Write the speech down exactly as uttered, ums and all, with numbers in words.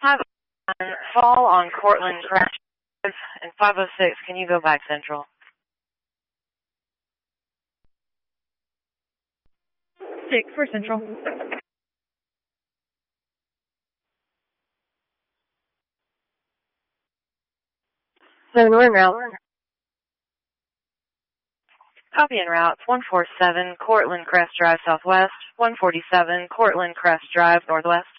Hi, fall on Cortland Crash and five oh six. Can you go back central? Six for central. Seven, we're en route. Copy en route. one forty-seven Cortland Crest Drive southwest. one forty-seven Cortland Crest Drive northwest.